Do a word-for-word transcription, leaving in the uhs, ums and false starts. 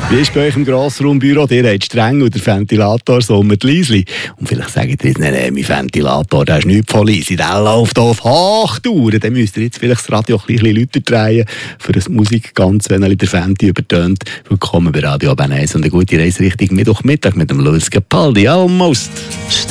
Wie ist bei euch im Grossraumbüro? Ihr habt streng und der Ventilator sommert leisli. Und vielleicht sagt ihr jetzt, nein, nein, mein Ventilator, der ist nicht voll leise, der läuft auf Hochtouren. Dann müsst ihr jetzt vielleicht das Radio ein bisschen lauter drehen, für das Musik ganz, wenn der Fenti übertönt. Willkommen bei Radio Ab eins und eine gute Reise Richtung Mittwochmittag mit dem Luis Capaldi. Almost.